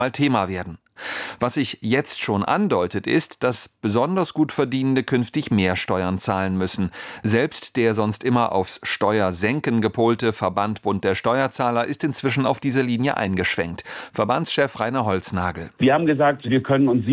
mal Thema werden. Was sich jetzt schon andeutet, ist, dass besonders gut Verdienende künftig mehr Steuern zahlen müssen. Selbst der sonst immer aufs Steuersenken gepolte Verband Bund der Steuerzahler ist inzwischen auf diese Linie eingeschwenkt. Verbandschef Rainer Holznagel. Wir haben gesagt, wir können uns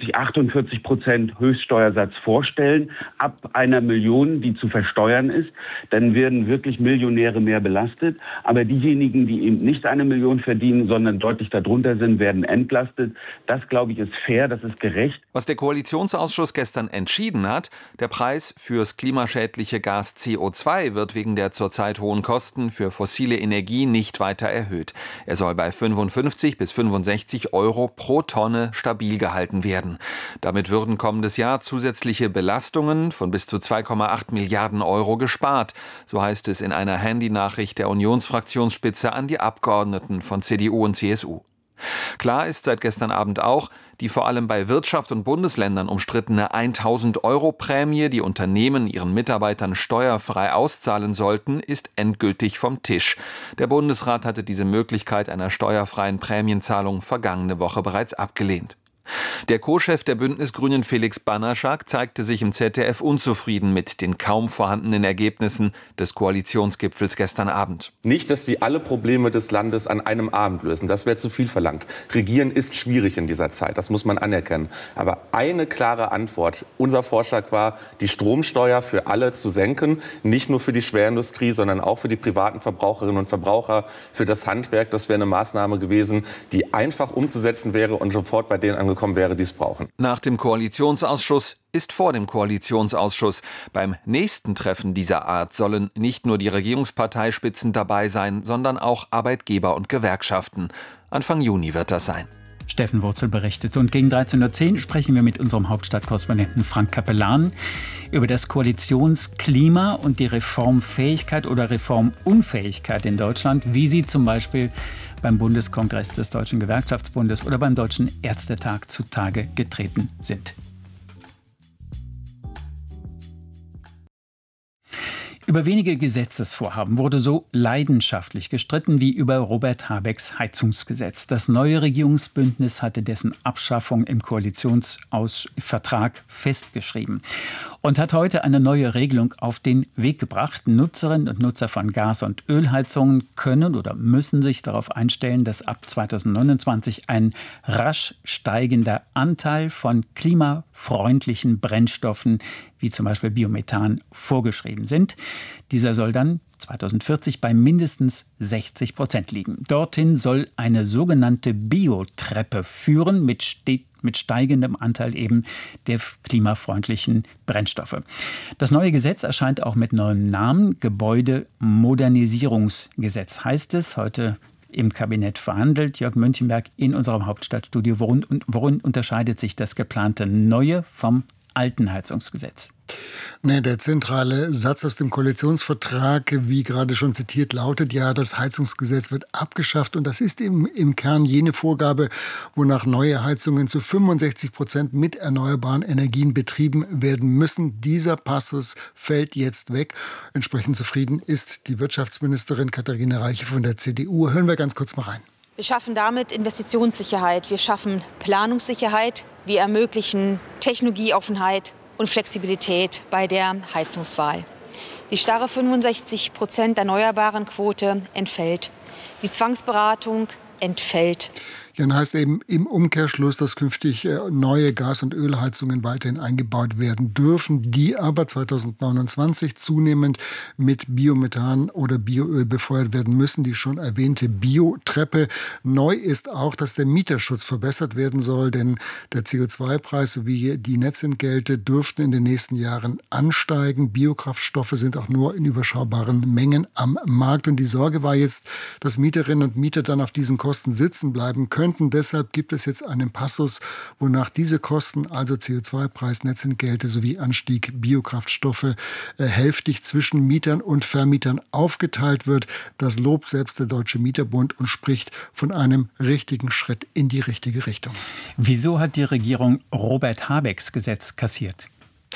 47-48% Höchststeuersatz vorstellen, ab 1 Million, die zu versteuern ist. Dann werden wirklich Millionäre mehr belastet. Aber diejenigen, die eben nicht 1 Million verdienen, sondern deutlich darunter sind, werden entlastet. Das, glaube ich, ist fair, das ist gerecht. Was der Koalitionsausschuss gestern entschieden hat, der Preis fürs klimaschädliche Gas CO2 wird wegen der zurzeit hohen Kosten für fossile Energie nicht weiter erhöht. Er soll bei 55 bis 65 Euro pro Tonne stabil gehalten werden. Damit würden kommendes Jahr zusätzliche Belastungen von bis zu 2,8 Milliarden Euro gespart. So heißt es in einer Handynachricht der Unionsfraktionsspitze an die Abgeordneten von CDU und CSU. Klar ist seit gestern Abend auch, die vor allem bei Wirtschaft und Bundesländern umstrittene 1.000-Euro-Prämie, die Unternehmen ihren Mitarbeitern steuerfrei auszahlen sollten, ist endgültig vom Tisch. Der Bundesrat hatte diese Möglichkeit einer steuerfreien Prämienzahlung vergangene Woche bereits abgelehnt. Der Co-Chef der Bündnisgrünen Felix Banaschak zeigte sich im ZDF unzufrieden mit den kaum vorhandenen Ergebnissen des Koalitionsgipfels gestern Abend. Nicht, dass sie alle Probleme des Landes an einem Abend lösen. Das wäre zu viel verlangt. Regieren ist schwierig in dieser Zeit, das muss man anerkennen. Aber eine klare Antwort. Unser Vorschlag war, die Stromsteuer für alle zu senken. Nicht nur für die Schwerindustrie, sondern auch für die privaten Verbraucherinnen und Verbraucher, für das Handwerk. Das wäre eine Maßnahme gewesen, die einfach umzusetzen wäre und sofort bei denen angekommen wäre, die es brauchen. Nach dem Koalitionsausschuss ist vor dem Koalitionsausschuss. Beim nächsten Treffen dieser Art sollen nicht nur die Regierungsparteispitzen dabei sein, sondern auch Arbeitgeber und Gewerkschaften. Anfang Juni wird das sein. Steffen Wurzel berichtet. Und gegen 13.10 Uhr sprechen wir mit unserem Hauptstadtkorrespondenten Frank Capellan über das Koalitionsklima und die Reformfähigkeit oder Reformunfähigkeit in Deutschland, wie sie zum Beispiel beim Bundeskongress des Deutschen Gewerkschaftsbundes oder beim Deutschen Ärztetag zutage getreten sind. Über wenige Gesetzesvorhaben wurde so leidenschaftlich gestritten wie über Robert Habecks Heizungsgesetz. Das neue Regierungsbündnis hatte dessen Abschaffung im Koalitionsvertrag festgeschrieben und hat heute eine neue Regelung auf den Weg gebracht. Nutzerinnen und Nutzer von Gas- und Ölheizungen können oder müssen sich darauf einstellen, dass ab 2029 ein rasch steigender Anteil von klimafreundlichen Brennstoffen wie zum Beispiel Biomethan vorgeschrieben sind. Dieser soll dann 2040 bei mindestens 60% liegen. Dorthin soll eine sogenannte Biotreppe führen mit steigendem Anteil eben der klimafreundlichen Brennstoffe. Das neue Gesetz erscheint auch mit neuem Namen. Gebäudemodernisierungsgesetz heißt es. Heute im Kabinett verhandelt. Jörg Münchenberg in unserem Hauptstadtstudio. Worin unterscheidet sich das geplante Neue vom alten Heizungsgesetz? Der zentrale Satz aus dem Koalitionsvertrag, wie gerade schon zitiert, lautet ja, das Heizungsgesetz wird abgeschafft. Und das ist im Kern jene Vorgabe, wonach neue Heizungen zu 65% mit erneuerbaren Energien betrieben werden müssen. Dieser Passus fällt jetzt weg. Entsprechend zufrieden ist die Wirtschaftsministerin Katharina Reiche von der CDU. Hören wir ganz kurz mal rein. Wir schaffen damit Investitionssicherheit, wir schaffen Planungssicherheit, wir ermöglichen Technologieoffenheit und Flexibilität bei der Heizungswahl. Die starre 65% erneuerbaren Quote entfällt. Die Zwangsberatung entfällt. Dann heißt eben im Umkehrschluss, dass künftig neue Gas- und Ölheizungen weiterhin eingebaut werden dürfen, die aber 2029 zunehmend mit Biomethan oder Bioöl befeuert werden müssen. Die schon erwähnte Biotreppe. Neu ist auch, dass der Mieterschutz verbessert werden soll, denn der CO2-Preis sowie die Netzentgelte dürften in den nächsten Jahren ansteigen. Biokraftstoffe sind auch nur in überschaubaren Mengen am Markt. Und die Sorge war jetzt, dass Mieterinnen und Mieter dann auf diesen Kosten sitzen bleiben können. Deshalb gibt es jetzt einen Passus, wonach diese Kosten, also CO2-Preis, Netzentgelte sowie Anstieg Biokraftstoffe, hälftig zwischen Mietern und Vermietern aufgeteilt wird. Das lobt selbst der Deutsche Mieterbund und spricht von einem richtigen Schritt in die richtige Richtung. Wieso hat die Regierung Robert Habecks Gesetz kassiert?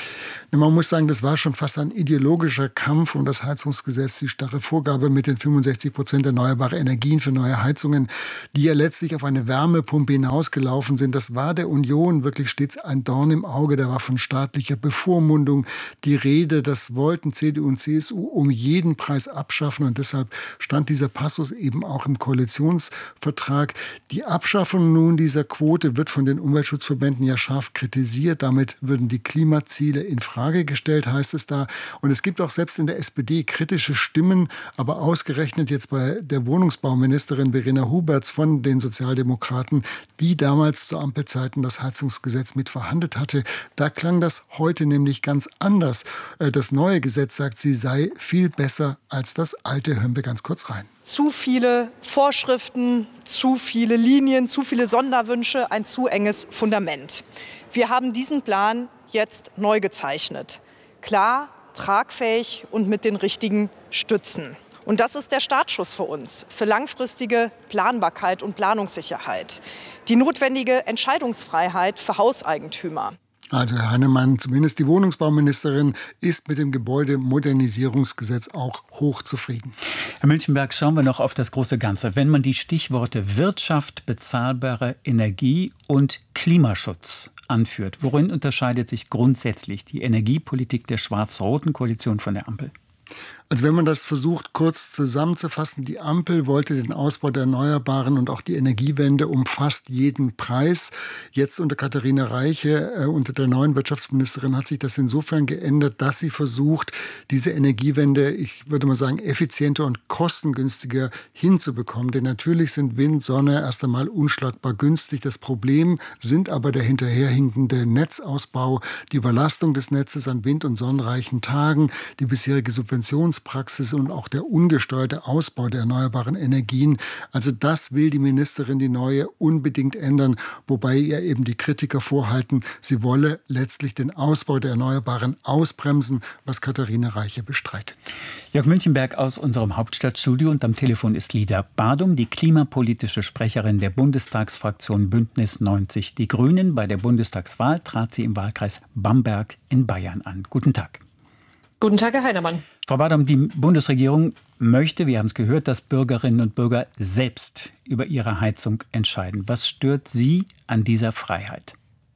Man muss sagen, das war schon fast ein ideologischer Kampf um das Heizungsgesetz, die starre Vorgabe mit den 65% erneuerbare Energien für neue Heizungen, die ja letztlich auf eine Wärmepumpe hinausgelaufen sind. Das war der Union wirklich stets ein Dorn im Auge. Da war von staatlicher Bevormundung die Rede. Das wollten CDU und CSU um jeden Preis abschaffen. Und deshalb stand dieser Passus eben auch im Koalitionsvertrag. Die Abschaffung nun dieser Quote wird von den Umweltschutzverbänden ja scharf kritisiert. Damit würden die Klimaziele in Frage gestellt, heißt es da. Und es gibt auch selbst in der SPD kritische Stimmen, aber ausgerechnet jetzt bei der Wohnungsbauministerin Verena Huberts von den Sozialdemokraten, die damals zu Ampelzeiten das Heizungsgesetz mit verhandelt hatte. Da klang das heute nämlich ganz anders. Das neue Gesetz, sagt sie, sei viel besser als das alte. Hören wir ganz kurz rein. Zu viele Vorschriften, zu viele Linien, zu viele Sonderwünsche, ein zu enges Fundament. Wir haben diesen Plan jetzt neu gezeichnet. Klar, tragfähig und mit den richtigen Stützen. Und das ist der Startschuss für uns, für langfristige Planbarkeit und Planungssicherheit. Die notwendige Entscheidungsfreiheit für Hauseigentümer. Also Herr Heinemann, zumindest die Wohnungsbauministerin, ist mit dem Gebäudemodernisierungsgesetz auch hochzufrieden. Herr Münchenberg, schauen wir noch auf das große Ganze. Wenn man die Stichworte Wirtschaft, bezahlbare Energie und Klimaschutz anführt, worin unterscheidet sich grundsätzlich die Energiepolitik der schwarz-roten Koalition von der Ampel? Also wenn man das versucht, kurz zusammenzufassen, die Ampel wollte den Ausbau der Erneuerbaren und auch die Energiewende um fast jeden Preis. Jetzt unter Katharina Reiche, unter der neuen Wirtschaftsministerin, hat sich das insofern geändert, dass sie versucht, diese Energiewende, ich würde mal sagen, effizienter und kostengünstiger hinzubekommen. Denn natürlich sind Wind, Sonne erst einmal unschlagbar günstig. Das Problem sind aber der hinterherhinkende Netzausbau, die Überlastung des Netzes an wind- und sonnenreichen Tagen, die bisherige Subventionspraxis und auch der ungesteuerte Ausbau der erneuerbaren Energien. Also das will die Ministerin, die neue, unbedingt ändern, wobei ihr eben die Kritiker vorhalten, sie wolle letztlich den Ausbau der Erneuerbaren ausbremsen, was Katharina Reiche bestreitet. Jörg Münchenberg aus unserem Hauptstadtstudio und am Telefon ist Lida Badum, die klimapolitische Sprecherin der Bundestagsfraktion Bündnis 90 Die Grünen. Bei der Bundestagswahl trat sie im Wahlkreis Bamberg in Bayern an. Guten Tag. Guten Tag, Herr Heinemann. Frau Badum, die Bundesregierung möchte, wir haben es gehört, dass Bürgerinnen und Bürger selbst über ihre Heizung entscheiden. Was stört Sie an dieser Freiheit?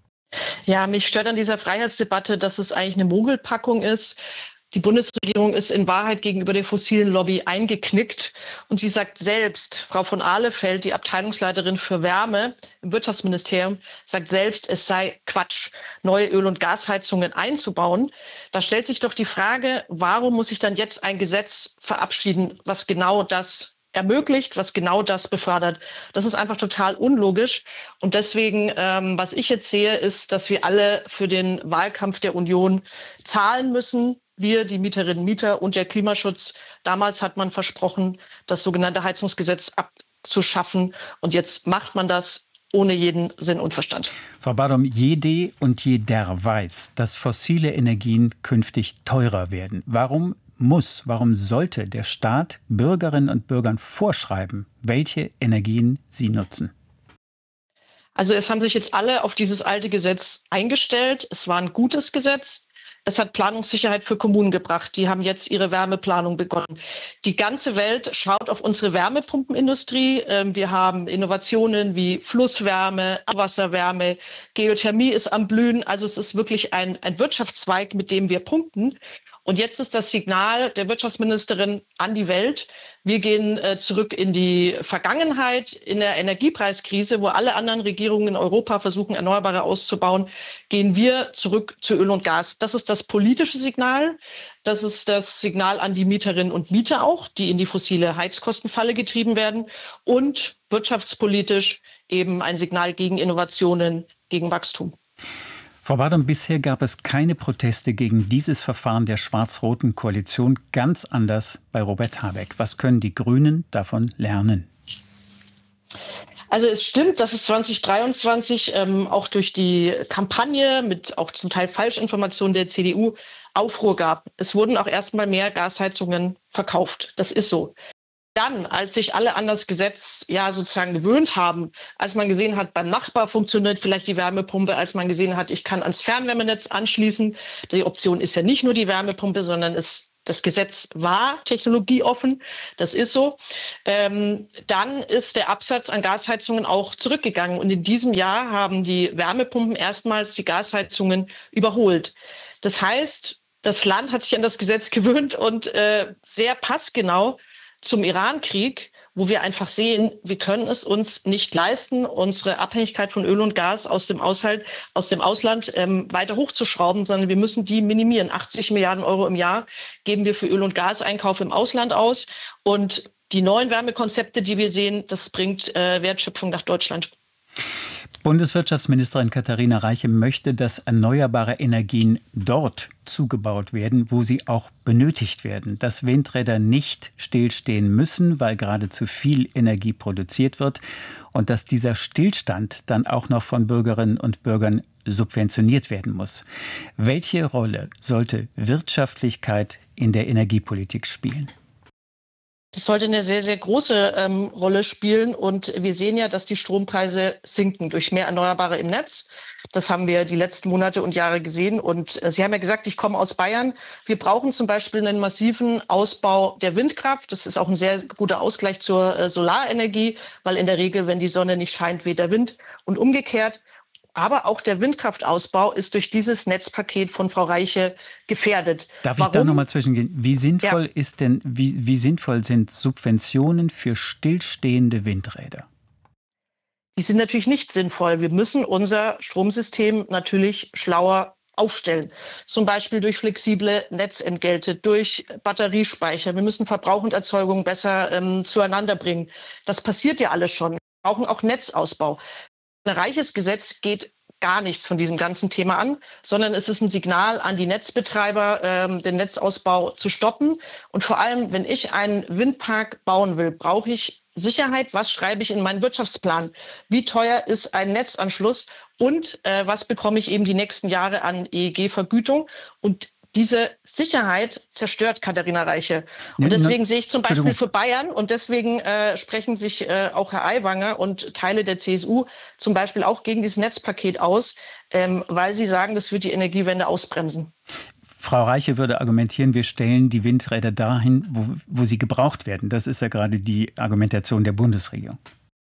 Ja, mich stört an dieser Freiheitsdebatte, dass es eigentlich eine Mogelpackung ist. Die Bundesregierung ist in Wahrheit gegenüber der fossilen Lobby eingeknickt. Und sie sagt selbst, Frau von Ahlefeld, die Abteilungsleiterin für Wärme im Wirtschaftsministerium, sagt selbst, es sei Quatsch, neue Öl- und Gasheizungen einzubauen. Da stellt sich doch die Frage, warum muss ich dann jetzt ein Gesetz verabschieden, was genau das ermöglicht, was genau das befördert. Das ist einfach total unlogisch. Und deswegen, was ich jetzt sehe, ist, dass wir alle für den Wahlkampf der Union zahlen müssen. Wir, die Mieterinnen und Mieter und der Klimaschutz. Damals hat man versprochen, das sogenannte Heizungsgesetz abzuschaffen. Und jetzt macht man das ohne jeden Sinn und Verstand. Frau Badum, jede und jeder weiß, dass fossile Energien künftig teurer werden. Warum sollte der Staat Bürgerinnen und Bürgern vorschreiben, welche Energien sie nutzen? Also es haben sich jetzt alle auf dieses alte Gesetz eingestellt. Es war ein gutes Gesetz. Es hat Planungssicherheit für Kommunen gebracht. Die haben jetzt ihre Wärmeplanung begonnen. Die ganze Welt schaut auf unsere Wärmepumpenindustrie. Wir haben Innovationen wie Flusswärme, Abwasserwärme, Geothermie ist am Blühen. Also es ist wirklich ein Wirtschaftszweig, mit dem wir punkten. Und jetzt ist das Signal der Wirtschaftsministerin an die Welt. Wir gehen zurück in die Vergangenheit, in der Energiepreiskrise, wo alle anderen Regierungen in Europa versuchen, Erneuerbare auszubauen, gehen wir zurück zu Öl und Gas. Das ist das politische Signal. Das ist das Signal an die Mieterinnen und Mieter auch, die in die fossile Heizkostenfalle getrieben werden. Und wirtschaftspolitisch eben ein Signal gegen Innovationen, gegen Wachstum. Frau Badum, bisher gab es keine Proteste gegen dieses Verfahren der schwarz-roten Koalition, ganz anders bei Robert Habeck. Was können die Grünen davon lernen? Also es stimmt, dass es 2023 auch durch die Kampagne mit auch zum Teil Falschinformationen der CDU Aufruhr gab. Es wurden auch erstmal mehr Gasheizungen verkauft. Das ist so. Dann, als sich alle an das Gesetz sozusagen gewöhnt haben, als man gesehen hat, beim Nachbar funktioniert vielleicht die Wärmepumpe, als man gesehen hat, ich kann ans Fernwärmenetz anschließen. Die Option ist ja nicht nur die Wärmepumpe, sondern das Gesetz war technologieoffen, das ist so. Dann ist der Absatz an Gasheizungen auch zurückgegangen. Und in diesem Jahr haben die Wärmepumpen erstmals die Gasheizungen überholt. Das heißt, das Land hat sich an das Gesetz gewöhnt und sehr passgenau zum Irankrieg, wo wir einfach sehen, wir können es uns nicht leisten, unsere Abhängigkeit von Öl und Gas aus dem Ausland weiter hochzuschrauben, sondern wir müssen die minimieren. 80 Milliarden Euro im Jahr geben wir für Öl- und Gaseinkauf im Ausland aus. Und die neuen Wärmekonzepte, die wir sehen, das bringt Wertschöpfung nach Deutschland. Bundeswirtschaftsministerin Katharina Reiche möchte, dass erneuerbare Energien dort zugebaut werden, wo sie auch benötigt werden. Dass Windräder nicht stillstehen müssen, weil gerade zu viel Energie produziert wird. Und dass dieser Stillstand dann auch noch von Bürgerinnen und Bürgern subventioniert werden muss. Welche Rolle sollte Wirtschaftlichkeit in der Energiepolitik spielen? Das sollte eine sehr, sehr große Rolle spielen. Und wir sehen ja, dass die Strompreise sinken durch mehr Erneuerbare im Netz. Das haben wir die letzten Monate und Jahre gesehen. Und Sie haben ja gesagt, ich komme aus Bayern. Wir brauchen zum Beispiel einen massiven Ausbau der Windkraft. Das ist auch ein sehr guter Ausgleich zur Solarenergie, weil in der Regel, wenn die Sonne nicht scheint, weht der Wind und umgekehrt. Aber auch der Windkraftausbau ist durch dieses Netzpaket von Frau Reiche gefährdet. Darf ich da nochmal zwischengehen? Wie sinnvoll wie sinnvoll sind Subventionen für stillstehende Windräder? Die sind natürlich nicht sinnvoll. Wir müssen unser Stromsystem natürlich schlauer aufstellen. Zum Beispiel durch flexible Netzentgelte, durch Batteriespeicher. Wir müssen Verbrauch und Erzeugung besser zueinander bringen. Das passiert ja alles schon. Wir brauchen auch Netzausbau. Ein reiches Gesetz geht gar nichts von diesem ganzen Thema an, sondern es ist ein Signal an die Netzbetreiber, den Netzausbau zu stoppen. Und vor allem, wenn ich einen Windpark bauen will, brauche ich Sicherheit. Was schreibe ich in meinen Wirtschaftsplan? Wie teuer ist ein Netzanschluss? Und was bekomme ich eben die nächsten Jahre an EEG-Vergütung? Und diese Sicherheit zerstört Katharina Reiche. Und deswegen sehe ich zum Beispiel für Bayern, und deswegen sprechen sich auch Herr Aiwanger und Teile der CSU zum Beispiel auch gegen dieses Netzpaket aus, weil sie sagen, das wird die Energiewende ausbremsen. Frau Reiche würde argumentieren, wir stellen die Windräder dahin, wo sie gebraucht werden. Das ist ja gerade die Argumentation der Bundesregierung.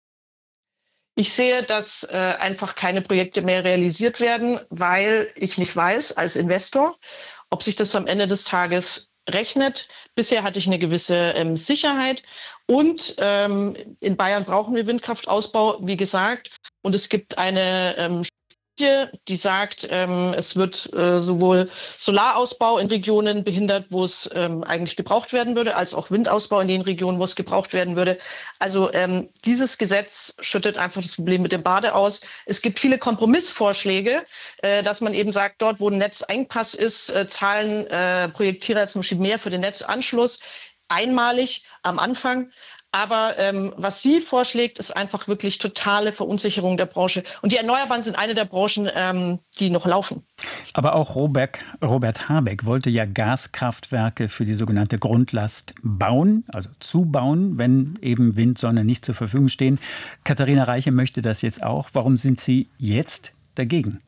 Ich sehe, dass einfach keine Projekte mehr realisiert werden, weil ich nicht weiß als Investor, ob sich das am Ende des Tages rechnet. Bisher hatte ich eine gewisse Sicherheit. Und in Bayern brauchen wir Windkraftausbau, wie gesagt. Und es gibt eine die sagt, es wird sowohl Solarausbau in Regionen behindert, wo es eigentlich gebraucht werden würde, als auch Windausbau in den Regionen, wo es gebraucht werden würde. Also dieses Gesetz schüttet einfach das Problem mit dem Bade aus. Es gibt viele Kompromissvorschläge, dass man eben sagt, dort, wo ein Netzengpass ist, zahlen Projektierer zum Beispiel mehr für den Netzanschluss, einmalig am Anfang. Aber was sie vorschlägt, ist einfach wirklich totale Verunsicherung der Branche. Und die Erneuerbaren sind eine der Branchen, die noch laufen. Aber auch Robert Habeck wollte ja Gaskraftwerke für die sogenannte Grundlast bauen, also zubauen, wenn eben Wind, Sonne nicht zur Verfügung stehen. Katharina Reiche möchte das jetzt auch. Warum sind Sie jetzt dagegen?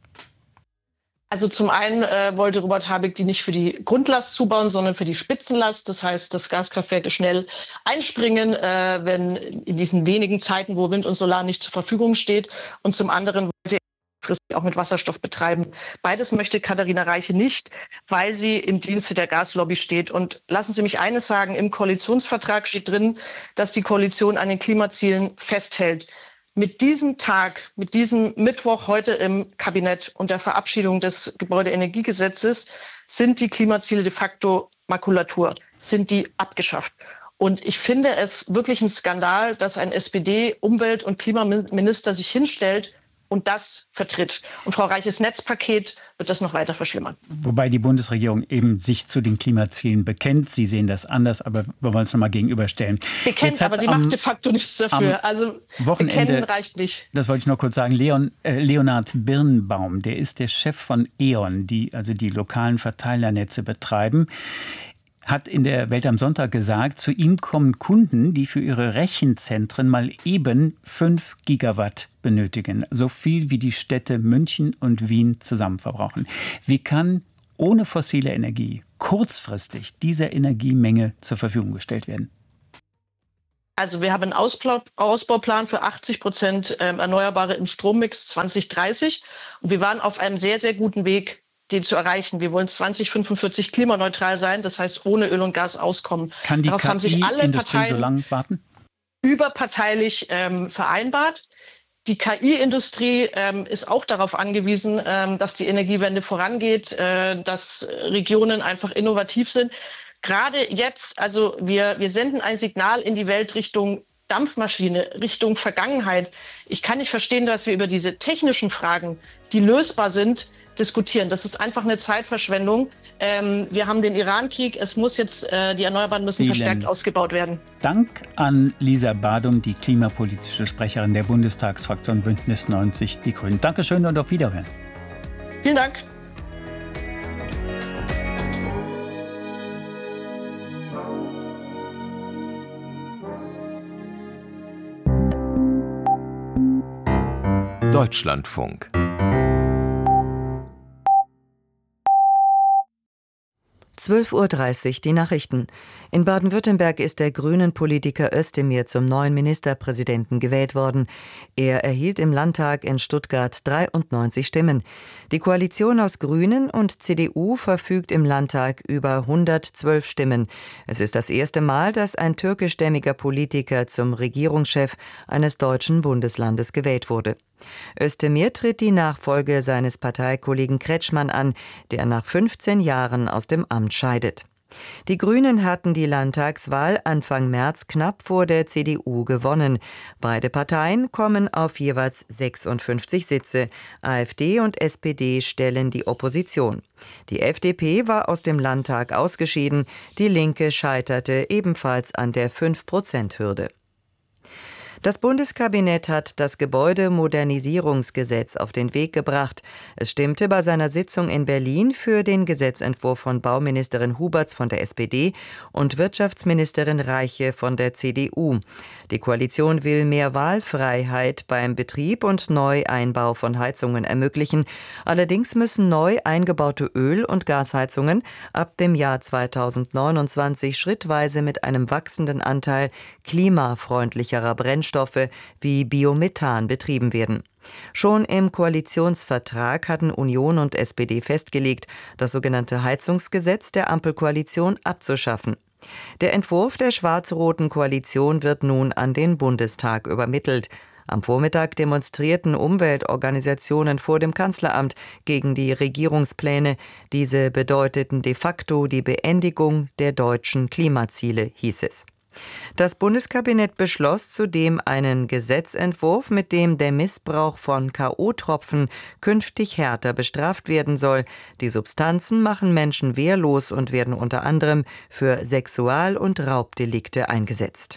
Also zum einen wollte Robert Habeck die nicht für die Grundlast zubauen, sondern für die Spitzenlast. Das heißt, dass Gaskraftwerke schnell einspringen, wenn in diesen wenigen Zeiten, wo Wind und Solar nicht zur Verfügung steht. Und zum anderen wollte er auch mit Wasserstoff betreiben. Beides möchte Katharina Reiche nicht, weil sie im Dienste der Gaslobby steht. Und lassen Sie mich eines sagen, im Koalitionsvertrag steht drin, dass die Koalition an den Klimazielen festhält. Mit diesem Tag, mit diesem Mittwoch heute im Kabinett und der Verabschiedung des Gebäudeenergiegesetzes sind die Klimaziele de facto Makulatur, sind die abgeschafft. Und ich finde es wirklich ein Skandal, dass ein SPD-Umwelt- und Klimaminister sich hinstellt und das vertritt. Und Frau Reiches Netzpaket wird das noch weiter verschlimmern. Wobei die Bundesregierung eben sich zu den Klimazielen bekennt. Sie sehen das anders, aber wir wollen es nochmal gegenüberstellen. Bekennt, aber sie macht de facto nichts dafür. Also bekennen reicht nicht. Das wollte ich noch kurz sagen. Leonhard Birnbaum, der ist der Chef von E.ON, die also die lokalen Verteilernetze betreiben. hat in der Welt am Sonntag gesagt, zu ihm kommen Kunden, die für ihre Rechenzentren mal eben 5 Gigawatt benötigen. So viel wie die Städte München und Wien zusammen verbrauchen. Wie kann ohne fossile Energie kurzfristig diese Energiemenge zur Verfügung gestellt werden? Also wir haben einen Ausbauplan für 80% Erneuerbare im Strommix 2030. Und wir waren auf einem sehr, sehr guten Weg, den zu erreichen. Wir wollen 2045 klimaneutral sein, das heißt ohne Öl und Gas auskommen. Kann die Darauf haben sich alle KI-Industrie Parteien so lange warten? Überparteilich vereinbart. Die KI-Industrie ist auch darauf angewiesen, dass die Energiewende vorangeht, dass Regionen einfach innovativ sind. Gerade jetzt, also wir senden ein Signal in die Welt Richtung Dampfmaschine, Richtung Vergangenheit. Ich kann nicht verstehen, dass wir über diese technischen Fragen, die lösbar sind, diskutieren. Das ist einfach eine Zeitverschwendung. Wir haben den Iran-Krieg. Es muss jetzt, die Erneuerbaren müssen verstärkt ausgebaut werden. Dank an Lisa Badum, die klimapolitische Sprecherin der Bundestagsfraktion Bündnis 90 Die Grünen. Dankeschön und auf Wiederhören. Vielen Dank. Deutschlandfunk. (12:30 Uhr) die Nachrichten. In Baden-Württemberg ist der Grünen-Politiker Özdemir zum neuen Ministerpräsidenten gewählt worden. Er erhielt im Landtag in Stuttgart 93 Stimmen. Die Koalition aus Grünen und CDU verfügt im Landtag über 112 Stimmen. Es ist das erste Mal, dass ein türkischstämmiger Politiker zum Regierungschef eines deutschen Bundeslandes gewählt wurde. Özdemir tritt die Nachfolge seines Parteikollegen Kretschmann an, der nach 15 Jahren aus dem Amt scheidet. Die Grünen hatten die Landtagswahl Anfang März knapp vor der CDU gewonnen. Beide Parteien kommen auf jeweils 56 Sitze. AfD und SPD stellen die Opposition. Die FDP war aus dem Landtag ausgeschieden. Die Linke scheiterte ebenfalls an der 5%-Hürde. Das Bundeskabinett hat das Gebäudemodernisierungsgesetz auf den Weg gebracht. Es stimmte bei seiner Sitzung in Berlin für den Gesetzentwurf von Bauministerin Huberts von der SPD und Wirtschaftsministerin Reiche von der CDU. Die Koalition will mehr Wahlfreiheit beim Betrieb und Neueinbau von Heizungen ermöglichen. Allerdings müssen neu eingebaute Öl- und Gasheizungen ab dem Jahr 2029 schrittweise mit einem wachsenden Anteil klimafreundlicherer Brennstoffe wie Biomethan betrieben werden. Schon im Koalitionsvertrag hatten Union und SPD festgelegt, das sogenannte Heizungsgesetz der Ampelkoalition abzuschaffen. Der Entwurf der schwarz-roten Koalition wird nun an den Bundestag übermittelt. Am Vormittag demonstrierten Umweltorganisationen vor dem Kanzleramt gegen die Regierungspläne. Diese bedeuteten de facto die Beendigung der deutschen Klimaziele, hieß es. Das Bundeskabinett beschloss zudem einen Gesetzentwurf, mit dem der Missbrauch von K.O.-Tropfen künftig härter bestraft werden soll. Die Substanzen machen Menschen wehrlos und werden unter anderem für Sexual- und Raubdelikte eingesetzt.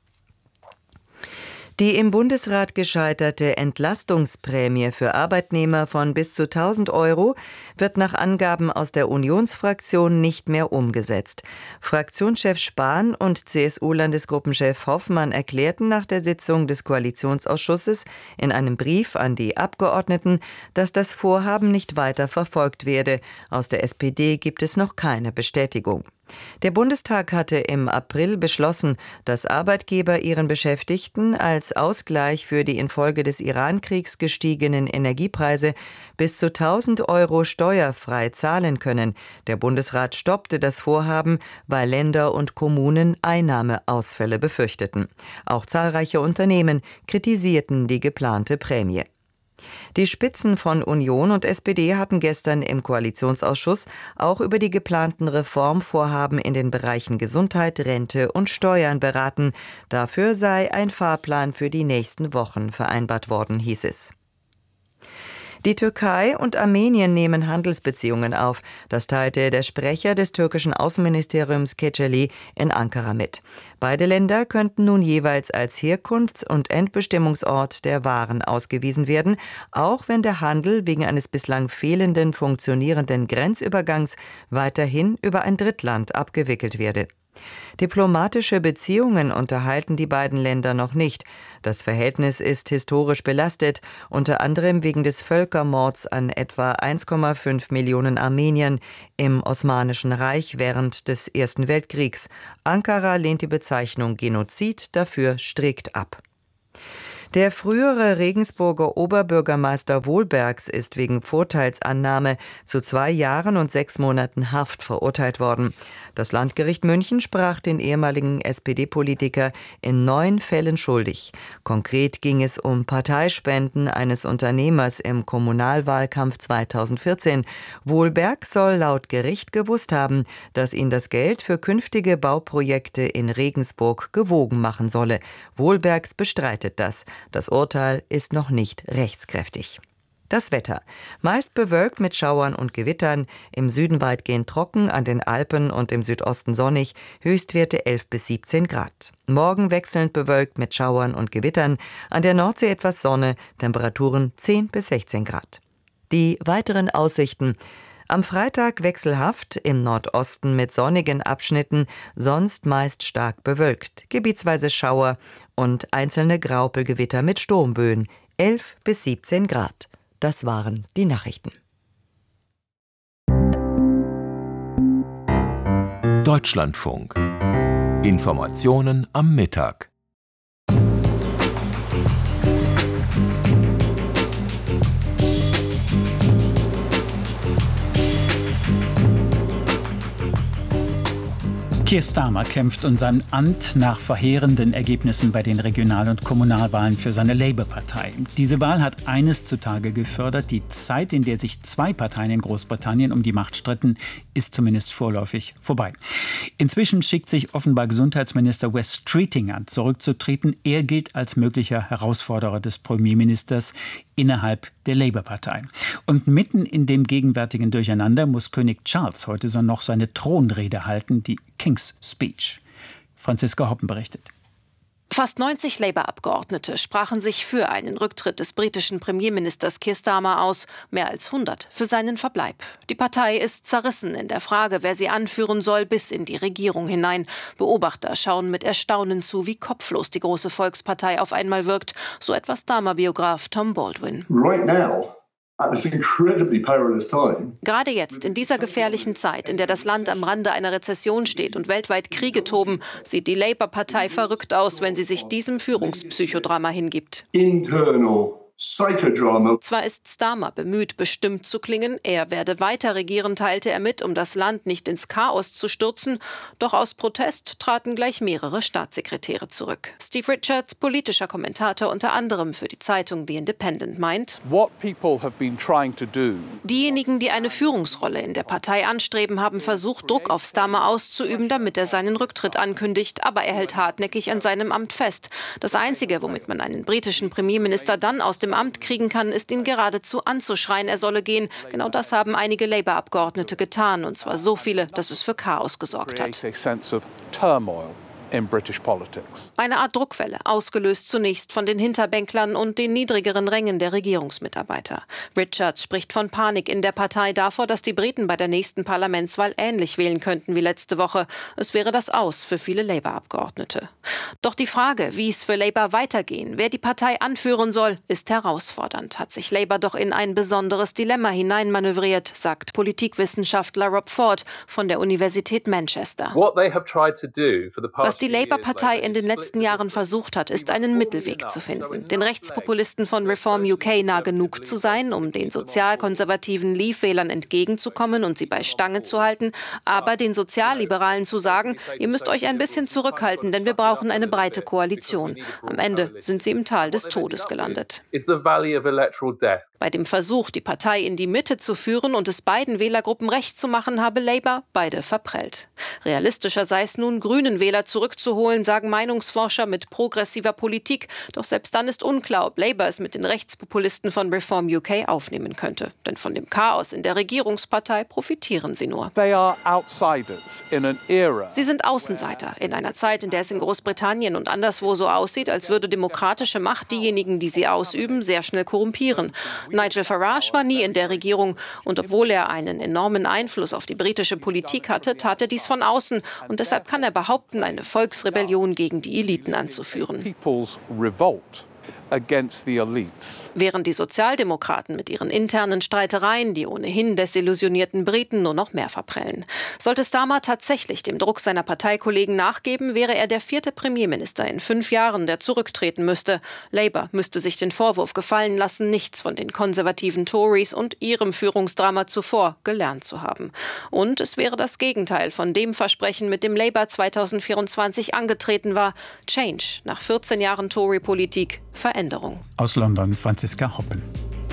Die im Bundesrat gescheiterte Entlastungsprämie für Arbeitnehmer von bis zu 1.000 € wird nach Angaben aus der Unionsfraktion nicht mehr umgesetzt. Fraktionschef Spahn und CSU-Landesgruppenchef Hoffmann erklärten nach der Sitzung des Koalitionsausschusses in einem Brief an die Abgeordneten, dass das Vorhaben nicht weiter verfolgt werde. Aus der SPD gibt es noch keine Bestätigung. Der Bundestag hatte im April beschlossen, dass Arbeitgeber ihren Beschäftigten als Ausgleich für die infolge des Iran-Kriegs gestiegenen Energiepreise bis zu 1.000 € steuerfrei zahlen können. Der Bundesrat stoppte das Vorhaben, weil Länder und Kommunen Einnahmeausfälle befürchteten. Auch zahlreiche Unternehmen kritisierten die geplante Prämie. Die Spitzen von Union und SPD hatten gestern im Koalitionsausschuss auch über die geplanten Reformvorhaben in den Bereichen Gesundheit, Rente und Steuern beraten. Dafür sei ein Fahrplan für die nächsten Wochen vereinbart worden, hieß es. Die Türkei und Armenien nehmen Handelsbeziehungen auf. Das teilte der Sprecher des türkischen Außenministeriums Keceli in Ankara mit. Beide Länder könnten nun jeweils als Herkunfts- und Endbestimmungsort der Waren ausgewiesen werden, auch wenn der Handel wegen eines bislang fehlenden funktionierenden Grenzübergangs weiterhin über ein Drittland abgewickelt werde. Diplomatische Beziehungen unterhalten die beiden Länder noch nicht. Das Verhältnis ist historisch belastet, unter anderem wegen des Völkermords an etwa 1,5 Millionen Armeniern im Osmanischen Reich während des Ersten Weltkriegs. Ankara lehnt die Bezeichnung Genozid dafür strikt ab. Der frühere Regensburger Oberbürgermeister Wohlbergs ist wegen Vorteilsannahme zu 2 Jahren und 6 Monaten Haft verurteilt worden. Das Landgericht München sprach den ehemaligen SPD-Politiker in 9 Fällen schuldig. Konkret ging es um Parteispenden eines Unternehmers im Kommunalwahlkampf 2014. Wohlberg soll laut Gericht gewusst haben, dass ihn das Geld für künftige Bauprojekte in Regensburg gewogen machen solle. Wohlbergs bestreitet das. Das Urteil ist noch nicht rechtskräftig. Das Wetter. Meist bewölkt mit Schauern und Gewittern, im Süden weitgehend trocken, an den Alpen und im Südosten sonnig, Höchstwerte 11 bis 17 Grad. Morgen wechselnd bewölkt mit Schauern und Gewittern, an der Nordsee etwas Sonne, Temperaturen 10 bis 16 Grad. Die weiteren Aussichten. Am Freitag wechselhaft, im Nordosten mit sonnigen Abschnitten, sonst meist stark bewölkt, gebietsweise Schauer und einzelne Graupelgewitter mit Sturmböen, 11 bis 17 Grad. Das waren die Nachrichten. Deutschlandfunk. Informationen am Mittag. Keir Starmer kämpft um sein Amt nach verheerenden Ergebnissen bei den Regional- und Kommunalwahlen für seine Labour-Partei. Diese Wahl hat eines zutage gefördert: Die Zeit, in der sich 2 Parteien in Großbritannien um die Macht stritten, ist zumindest vorläufig vorbei. Inzwischen schickt sich offenbar Gesundheitsminister Wes Streeting an, zurückzutreten. Er gilt als möglicher Herausforderer des Premierministers innerhalb der Labour-Partei. Und mitten in dem gegenwärtigen Durcheinander muss König Charles heute noch seine Thronrede halten, die King's Speech. Franziska Hoppen berichtet. Fast 90 Labour-Abgeordnete sprachen sich für einen Rücktritt des britischen Premierministers Keir Starmer aus, mehr als 100 für seinen Verbleib. Die Partei ist zerrissen in der Frage, wer sie anführen soll, bis in die Regierung hinein. Beobachter schauen mit Erstaunen zu, wie kopflos die große Volkspartei auf einmal wirkt, so etwa Starmer-Biograf Tom Baldwin. Right now. Gerade jetzt, in dieser gefährlichen Zeit, in der das Land am Rande einer Rezession steht und weltweit Kriege toben, sieht die Labour-Partei verrückt aus, wenn sie sich diesem Führungspsychodrama hingibt. Zwar ist Starmer bemüht, bestimmt zu klingen, er werde weiter regieren, teilte er mit, um das Land nicht ins Chaos zu stürzen, doch aus Protest traten gleich mehrere Staatssekretäre zurück. Steve Richards, politischer Kommentator unter anderem für die Zeitung The Independent, meint: Diejenigen, die eine Führungsrolle in der Partei anstreben, haben versucht, Druck auf Starmer auszuüben, damit er seinen Rücktritt ankündigt, aber er hält hartnäckig an seinem Amt fest. Das Einzige, womit man einen britischen Premierminister dann aus dem Amt kriegen kann, ist, ihn geradezu anzuschreien, er solle gehen. Genau das haben einige Labour-Abgeordnete getan, und zwar so viele, dass es für Chaos gesorgt hat. Eine Art Druckwelle, ausgelöst zunächst von den Hinterbänklern und den niedrigeren Rängen der Regierungsmitarbeiter. Richards spricht von Panik in der Partei, davor, dass die Briten bei der nächsten Parlamentswahl ähnlich wählen könnten wie letzte Woche. Es wäre das Aus für viele Labour-Abgeordnete. Doch die Frage, wie es für Labour weitergehen, wer die Partei anführen soll, ist herausfordernd. Hat sich Labour doch in ein besonderes Dilemma hineinmanövriert, sagt Politikwissenschaftler Rob Ford von der Universität Manchester. Was die Labour-Partei in den letzten Jahren versucht hat, ist, einen Mittelweg zu finden. Den Rechtspopulisten von Reform UK nah genug zu sein, um den sozialkonservativen Leave-Wählern entgegenzukommen und sie bei Stange zu halten, aber den Sozialliberalen zu sagen, ihr müsst euch ein bisschen zurückhalten, denn wir brauchen eine breite Koalition. Am Ende sind sie im Tal des Todes gelandet. Bei dem Versuch, die Partei in die Mitte zu führen und es beiden Wählergruppen recht zu machen, habe Labour beide verprellt. Realistischer sei es nun, grünen Wähler zurückzuholen zurückzuholen, sagen Meinungsforscher mit progressiver Politik. Doch selbst dann ist unklar, ob Labour es mit den Rechtspopulisten von Reform UK aufnehmen könnte. Denn von dem Chaos in der Regierungspartei profitieren sie nur. Sie sind Außenseiter in einer Zeit, in der es in Großbritannien und anderswo so aussieht, als würde demokratische Macht diejenigen, die sie ausüben, sehr schnell korrumpieren. Nigel Farage war nie in der Regierung und obwohl er einen enormen Einfluss auf die britische Politik hatte, tat er dies von außen und deshalb kann er behaupten, eine Volksrebellion gegen die Eliten anzuführen. Während die Sozialdemokraten mit ihren internen Streitereien die ohnehin desillusionierten Briten nur noch mehr verprellen. Sollte Starmer tatsächlich dem Druck seiner Parteikollegen nachgeben, wäre er der 4. Premierminister in 5 Jahren, der zurücktreten müsste. Labour müsste sich den Vorwurf gefallen lassen, nichts von den konservativen Tories und ihrem Führungsdrama zuvor gelernt zu haben. Und es wäre das Gegenteil von dem Versprechen, mit dem Labour 2024 angetreten war. Change nach 14 Jahren Tory-Politik. Veränderung. Aus London Franziska Hoppen.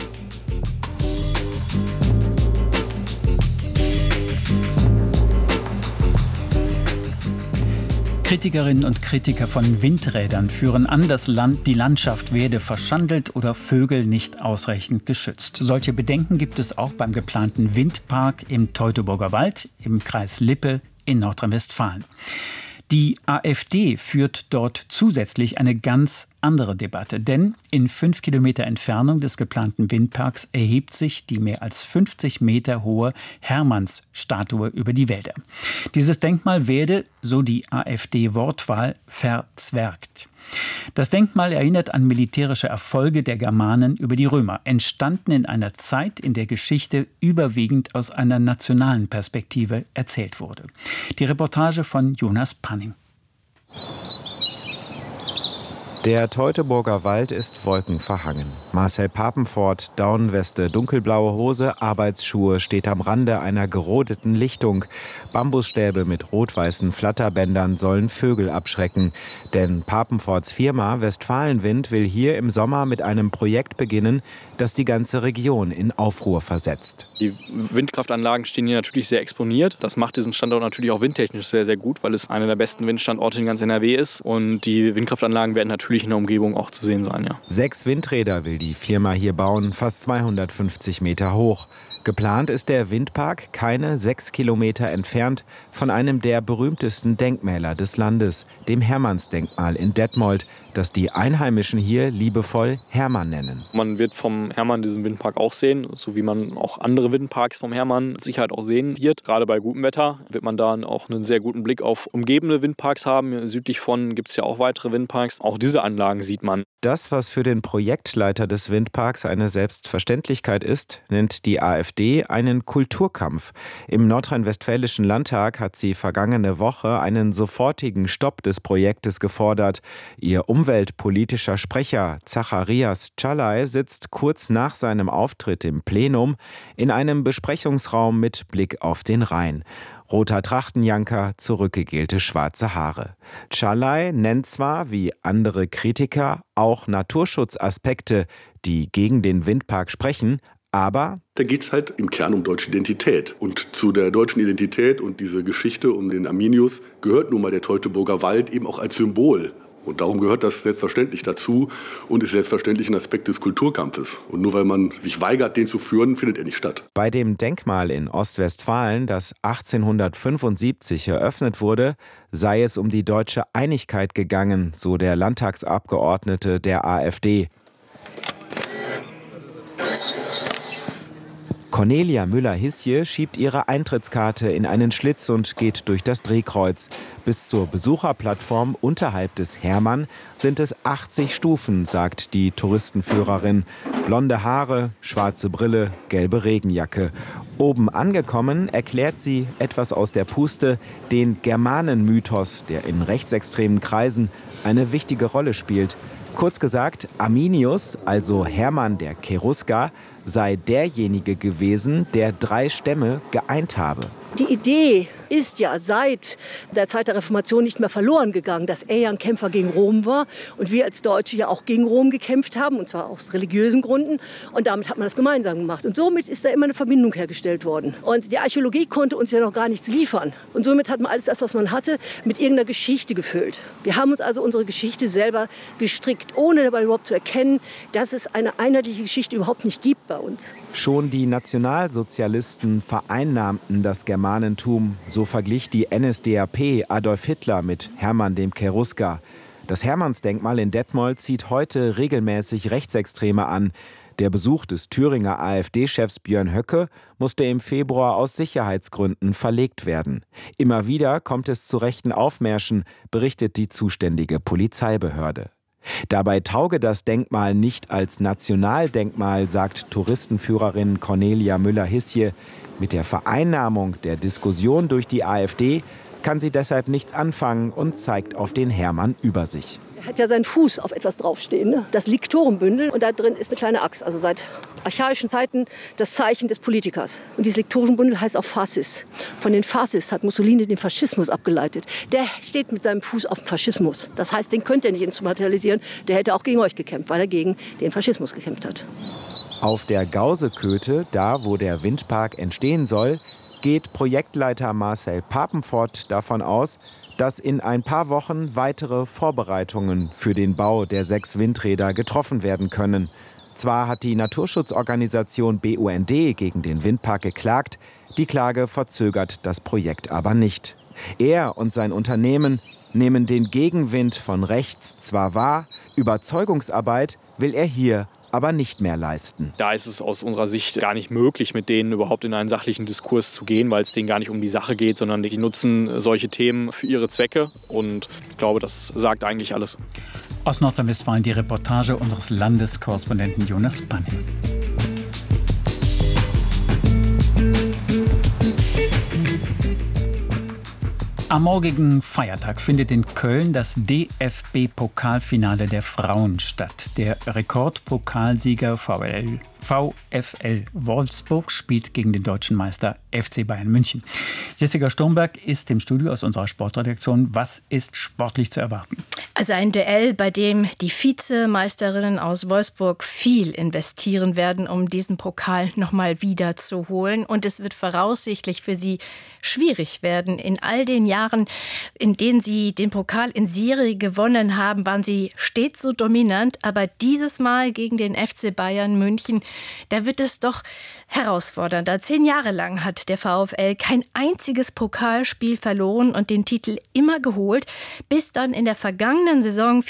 Kritikerinnen und Kritiker von Windrädern führen an, dass die Landschaft werde verschandelt oder Vögel nicht ausreichend geschützt. Solche Bedenken gibt es auch beim geplanten Windpark im Teutoburger Wald im Kreis Lippe in Nordrhein-Westfalen. Die AfD führt dort zusätzlich eine ganz andere Debatte, denn in 5 Kilometer Entfernung des geplanten Windparks erhebt sich die mehr als 50 Meter hohe Hermannsstatue über die Wälder. Dieses Denkmal werde, so die AfD-Wortwahl, verzwergt. Das Denkmal erinnert an militärische Erfolge der Germanen über die Römer, entstanden in einer Zeit, in der Geschichte überwiegend aus einer nationalen Perspektive erzählt wurde. Die Reportage von Jonas Panning. Der Teutoburger Wald ist wolkenverhangen. Marcel Papenfort, Daunenweste, dunkelblaue Hose, Arbeitsschuhe, steht am Rande einer gerodeten Lichtung. Bambusstäbe mit rot-weißen Flatterbändern sollen Vögel abschrecken. Denn Papenforts Firma Westfalenwind will hier im Sommer mit einem Projekt beginnen, das die ganze Region in Aufruhr versetzt. Die Windkraftanlagen stehen hier natürlich sehr exponiert. Das macht diesen Standort natürlich auch windtechnisch sehr, sehr gut, weil es einer der besten Windstandorte in ganz NRW ist. Und die Windkraftanlagen werden natürlich in der Umgebung auch zu sehen sein. Ja. 6 Windräder will die Firma hier bauen, fast 250 Meter hoch. Geplant ist der Windpark keine 6 Kilometer entfernt von einem der berühmtesten Denkmäler des Landes, dem Hermannsdenkmal in Detmold, das die Einheimischen hier liebevoll Hermann nennen. Man wird vom Hermann diesen Windpark auch sehen, so wie man auch andere Windparks vom Hermann mit Sicherheit auch sehen wird. Gerade bei gutem Wetter wird man da auch einen sehr guten Blick auf umgebende Windparks haben. Südlich von gibt es ja auch weitere Windparks. Auch diese Anlagen sieht man. Das, was für den Projektleiter des Windparks eine Selbstverständlichkeit ist, nennt die AfD einen Kulturkampf. Im nordrhein-westfälischen Landtag hat sie vergangene Woche einen sofortigen Stopp des Projektes gefordert. Ihr umweltpolitischer Sprecher Zacharias Czalay sitzt kurz nach seinem Auftritt im Plenum in einem Besprechungsraum mit Blick auf den Rhein. Roter Trachtenjanker, zurückgegelte schwarze Haare. Czalay nennt zwar, wie andere Kritiker, auch Naturschutzaspekte, die gegen den Windpark sprechen, aber da geht es halt im Kern um deutsche Identität. Und zu der deutschen Identität und diese Geschichte um den Arminius gehört nun mal der Teutoburger Wald eben auch als Symbol. Und darum gehört das selbstverständlich dazu und ist selbstverständlich ein Aspekt des Kulturkampfes. Und nur weil man sich weigert, den zu führen, findet er nicht statt. Bei dem Denkmal in Ostwestfalen, das 1875 eröffnet wurde, sei es um die deutsche Einigkeit gegangen, so der Landtagsabgeordnete der AfD. Cornelia Müller-Hisje schiebt ihre Eintrittskarte in einen Schlitz und geht durch das Drehkreuz. Bis zur Besucherplattform unterhalb des Hermann sind es 80 Stufen, sagt die Touristenführerin. Blonde Haare, schwarze Brille, gelbe Regenjacke. Oben angekommen erklärt sie etwas aus der Puste, den Germanenmythos, der in rechtsextremen Kreisen eine wichtige Rolle spielt. Kurz gesagt, Arminius, also Hermann der Cherusker, sei derjenige gewesen, der 3 Stämme geeint habe. Die Idee ist ja seit der Zeit der Reformation nicht mehr verloren gegangen, dass er ja ein Kämpfer gegen Rom war und wir als Deutsche ja auch gegen Rom gekämpft haben, und zwar aus religiösen Gründen. Und damit hat man das gemeinsam gemacht. Und somit ist da immer eine Verbindung hergestellt worden. Und die Archäologie konnte uns ja noch gar nichts liefern. Und somit hat man alles das, was man hatte, mit irgendeiner Geschichte gefüllt. Wir haben uns also unsere Geschichte selber gestrickt, ohne dabei überhaupt zu erkennen, dass es eine einheitliche Geschichte überhaupt nicht gibt bei uns. Schon die Nationalsozialisten vereinnahmten das Germanentum. So verglich die NSDAP Adolf Hitler mit Hermann dem Cherusker. Das Hermannsdenkmal in Detmold zieht heute regelmäßig Rechtsextreme an. Der Besuch des Thüringer AfD-Chefs Björn Höcke musste im Februar aus Sicherheitsgründen verlegt werden. Immer wieder kommt es zu rechten Aufmärschen, berichtet die zuständige Polizeibehörde. Dabei tauge das Denkmal nicht als Nationaldenkmal, sagt Touristenführerin Cornelia Müller-Hisje. Mit der Vereinnahmung der Diskussion durch die AfD kann sie deshalb nichts anfangen und zeigt auf den Hermann über sich. Er hat ja seinen Fuß auf etwas draufstehen, ne? Das Liktorenbündel, und da drin ist eine kleine Axt, also seit archaischen Zeiten das Zeichen des Politikers. Und dieses Liktorenbündel heißt auch Fascis. Von den Fascis hat Mussolini den Faschismus abgeleitet. Der steht mit seinem Fuß auf dem Faschismus. Das heißt, den könnt ihr nicht instrumentalisieren. Der hätte auch gegen euch gekämpft, weil er gegen den Faschismus gekämpft hat. Auf der Gauseköte, da wo der Windpark entstehen soll, geht Projektleiter Marcel Papenfort davon aus, dass in ein paar Wochen weitere Vorbereitungen für den Bau der 6 Windräder getroffen werden können. Zwar hat die Naturschutzorganisation BUND gegen den Windpark geklagt, die Klage verzögert das Projekt aber nicht. Er und sein Unternehmen nehmen den Gegenwind von rechts zwar wahr, Überzeugungsarbeit will er hier aber nicht mehr leisten. Da ist es aus unserer Sicht gar nicht möglich, mit denen überhaupt in einen sachlichen Diskurs zu gehen, weil es denen gar nicht um die Sache geht, sondern die nutzen solche Themen für ihre Zwecke. Und ich glaube, das sagt eigentlich alles. Aus Nordrhein-Westfalen die Reportage unseres Landeskorrespondenten Jonas Panning. Am morgigen Feiertag findet in Köln das DFB-Pokalfinale der Frauen statt. Der Rekordpokalsieger VfL Wolfsburg spielt gegen den deutschen Meister FC Bayern München. Jessica Sturmberg ist im Studio aus unserer Sportredaktion. Was ist sportlich zu erwarten? Also ein Duell, bei dem die Vizemeisterinnen aus Wolfsburg viel investieren werden, um diesen Pokal nochmal wiederzuholen. Und es wird voraussichtlich für sie schwierig werden. In all den Jahren, in denen sie den Pokal in Serie gewonnen haben, waren sie stets so dominant. Aber dieses Mal gegen den FC Bayern München, da wird es doch herausfordernder. 10 Jahre lang hat der VfL kein einziges Pokalspiel verloren und den Titel immer geholt, bis dann in der vergangenen Saison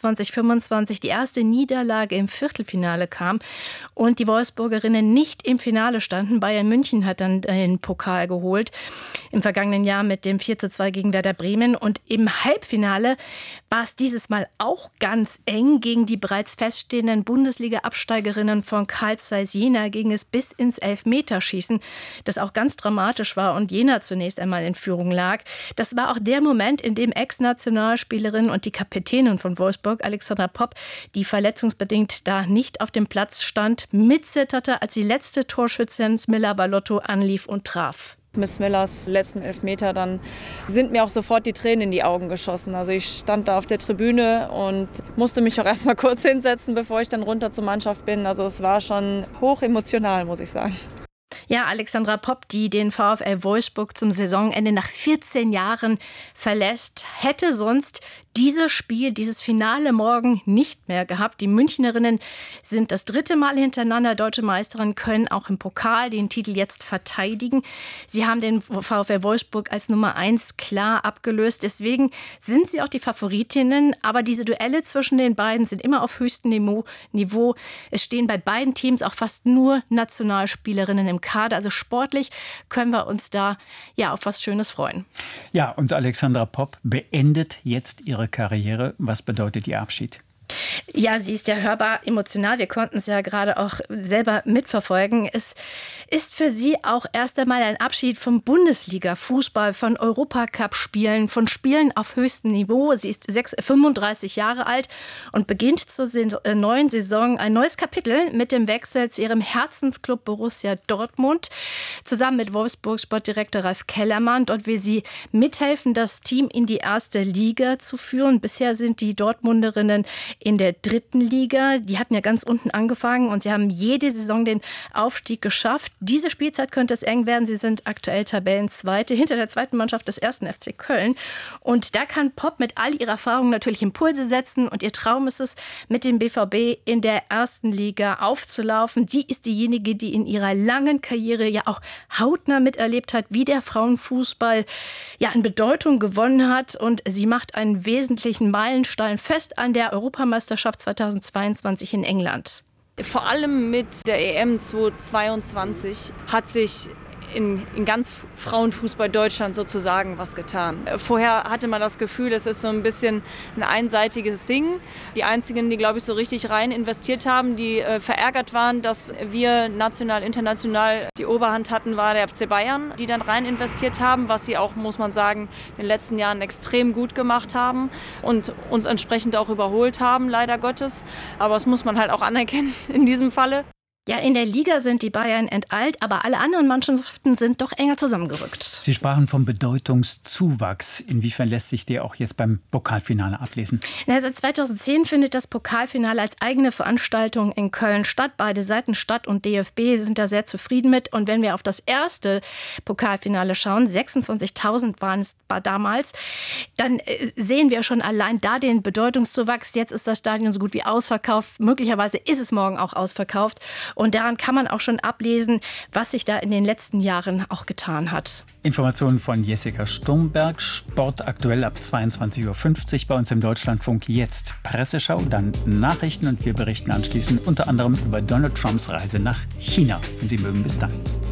24/25 die erste Niederlage im Viertelfinale kam und die Wolfsburgerinnen nicht im Finale standen. Bayern München hat dann den Pokal geholt, im vergangenen Jahr mit dem 4:2 gegen Werder Bremen. Und im Halbfinale war es dieses Mal auch ganz eng. Gegen die bereits feststehenden Bundesliga-Absteigerinnen von Carl Zeiss Jena ging es bis ins Elfmeterschießen, das auch ganz dramatisch war und Jena zunächst einmal in Führung lag. Das war auch der Moment, in dem Ex-Nationalspielerin und die Kapitänin von Wolfsburg, Alexandra Popp, die verletzungsbedingt da nicht auf dem Platz stand, mitzitterte, als die letzte Torschützin Smilla Balotto anlief und traf. Mit Smillas letzten Elfmeter, dann sind mir auch sofort die Tränen in die Augen geschossen. Also ich stand da auf der Tribüne und musste mich auch erst mal kurz hinsetzen, bevor ich dann runter zur Mannschaft bin. Also es war schon hoch emotional, muss ich sagen. Ja, Alexandra Popp, die den VfL Wolfsburg zum Saisonende nach 14 Jahren verlässt, hätte sonst dieses Spiel, dieses Finale morgen nicht mehr gehabt. Die Münchnerinnen sind das 3. Mal hintereinander deutsche Meisterin, können auch im Pokal den Titel jetzt verteidigen. Sie haben den VfL Wolfsburg als Nummer 1 klar abgelöst. Deswegen sind sie auch die Favoritinnen. Aber diese Duelle zwischen den beiden sind immer auf höchstem Niveau. Es stehen bei beiden Teams auch fast nur Nationalspielerinnen im Kader. Also sportlich können wir uns da ja auf was Schönes freuen. Ja, und Alexandra Popp beendet jetzt ihre Karriere. Was bedeutet ihr Abschied? Ja, sie ist ja hörbar emotional. Wir konnten es ja gerade auch selber mitverfolgen. Es ist für sie auch erst einmal ein Abschied vom Bundesliga-Fußball, von Europacup-Spielen, von Spielen auf höchstem Niveau. Sie ist 35 Jahre alt und beginnt zur neuen Saison ein neues Kapitel mit dem Wechsel zu ihrem Herzensclub Borussia Dortmund. Zusammen mit Wolfsburgs Sportdirektor Ralf Kellermann. Dort will sie mithelfen, das Team in die erste Liga zu führen. Bisher sind die Dortmunderinnen in der 3. Liga. Die hatten ja ganz unten angefangen und sie haben jede Saison den Aufstieg geschafft. Diese Spielzeit könnte es eng werden. Sie sind aktuell Tabellenzweite hinter der zweiten Mannschaft des 1. FC Köln. Und da kann Popp mit all ihrer Erfahrung natürlich Impulse setzen. Und ihr Traum ist es, mit dem BVB in der 1. Liga aufzulaufen. Sie ist diejenige, die in ihrer langen Karriere ja auch hautnah miterlebt hat, wie der Frauenfußball ja an Bedeutung gewonnen hat. Und sie macht einen wesentlichen Meilenstein fest an der Europameisterschaft 2022 in England. Vor allem mit der EM 2022 hat sich in ganz Frauenfußball Deutschland sozusagen was getan. Vorher hatte man das Gefühl, es ist so ein bisschen ein einseitiges Ding. Die einzigen, die, glaube ich, so richtig rein investiert haben, die verärgert waren, dass wir national, international die Oberhand hatten, war der FC Bayern, die dann rein investiert haben, was sie auch, muss man sagen, in den letzten Jahren extrem gut gemacht haben und uns entsprechend auch überholt haben, leider Gottes. Aber das muss man halt auch anerkennen in diesem Falle. Ja, in der Liga sind die Bayern enteilt, aber alle anderen Mannschaften sind doch enger zusammengerückt. Sie sprachen vom Bedeutungszuwachs. Inwiefern lässt sich der auch jetzt beim Pokalfinale ablesen? Seit 2010 findet das Pokalfinale als eigene Veranstaltung in Köln statt. Beide Seiten, Stadt und DFB, sind da sehr zufrieden mit. Und wenn wir auf das erste Pokalfinale schauen, 26.000 waren es damals, dann sehen wir schon allein da den Bedeutungszuwachs. Jetzt ist das Stadion so gut wie ausverkauft. Möglicherweise ist es morgen auch ausverkauft. Und daran kann man auch schon ablesen, was sich da in den letzten Jahren auch getan hat. Informationen von Jessica Sturmberg. Sport aktuell ab 22.50 Uhr bei uns im Deutschlandfunk. Jetzt Presseschau, dann Nachrichten und wir berichten anschließend unter anderem über Donald Trumps Reise nach China. Wenn Sie mögen, bis dann.